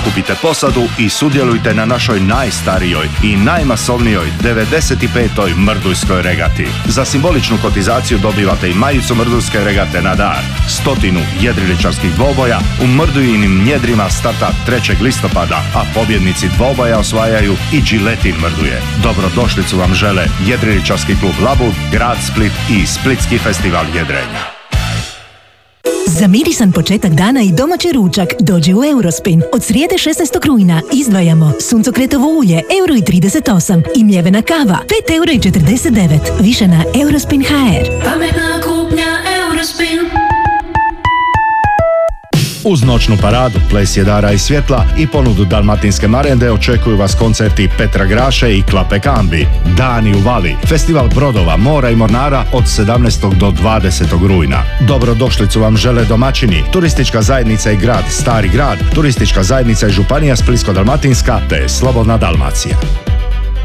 Pokupite posadu i sudjelujte na našoj najstarijoj i najmasovnijoj 95. Mrdujskoj regati. Za simboličnu kotizaciju dobivate i majicu Mrdujske regate na dar. 100 jedriličarskih dvoboja u Mrdujinim njedrima starta 3. listopada, a pobjednici dvoboja osvajaju i džiletin Mrduje. Dobrodošlicu vam žele Jedriličarski klub Labud, grad Split i Splitski festival jedrenja. Za mirisan početak dana i domaći ručak dođi u Eurospin. Od srijede 16. rujna izdvajamo suncokretovo ulje €1,38 i mljevena kava €5,49. Više na Eurospin.hr. Pametna kupnja Eurospin. Uz noćnu paradu, ples jedara i svjetla i ponudu dalmatinske marende očekuju vas koncerti Petra Graše i Klape Kambi. Dani u Vali, festival brodova, mora i mornara od 17. do 20. rujna. Dobrodošlicu vam žele domaćini, turistička zajednica i grad Stari grad, turistička zajednica i županija Splitsko-dalmatinska te Slobodna Dalmacija.